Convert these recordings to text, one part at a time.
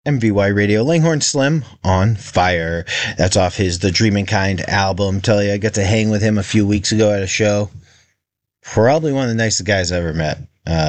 MVY Radio, Langhorne Slim on Fire. That's off his The Dreaming Kind album. Tell you, I got to hang with him a few weeks ago at a show. Probably one of the nicest guys I ever met.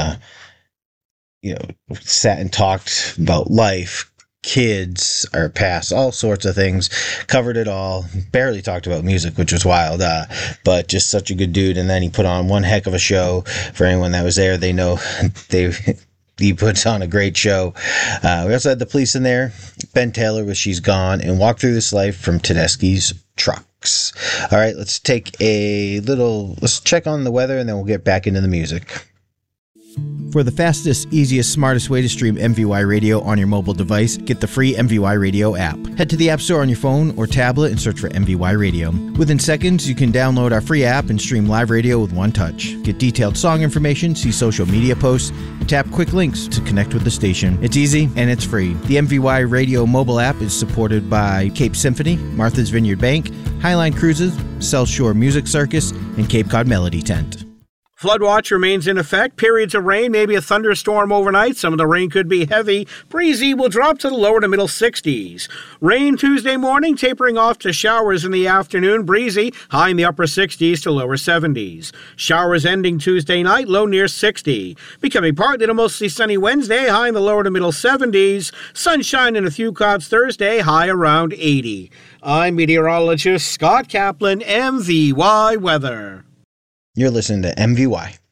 Sat and talked about life, kids, our past, all sorts of things. Covered it all. Barely talked about music, which was wild, but just such a good dude. And then he put on one heck of a show. For anyone that was there, they know he puts on a great show. We also had the Police in there. Ben Taylor with She's Gone, and Walk Through This Life from Tedeschi's Trucks. All right, let's check on the weather, and then we'll get back into the music. For the fastest, easiest, smartest way to stream MVY Radio on your mobile device, get the free MVY Radio app. Head to the App Store on your phone or tablet and search for MVY Radio. Within seconds, you can download our free app and stream live radio with one touch. Get detailed song information, see social media posts, and tap quick links to connect with the station. It's easy and it's free. The MVY Radio mobile app is supported by Cape Symphony, Martha's Vineyard Bank, Highline Cruises, South Shore Music Circus, and Cape Cod Melody Tent. Flood watch remains in effect. Periods of rain, maybe a thunderstorm overnight. Some of the rain could be heavy. Breezy will drop to the lower to middle 60s. Rain Tuesday morning, tapering off to showers in the afternoon. Breezy, high in the upper 60s to lower 70s. Showers ending Tuesday night, low near 60. Becoming partly to mostly sunny Wednesday, high in the lower to middle 70s. Sunshine and a few clouds Thursday, high around 80. I'm meteorologist Scott Kaplan, MVY Weather. You're listening to MVY.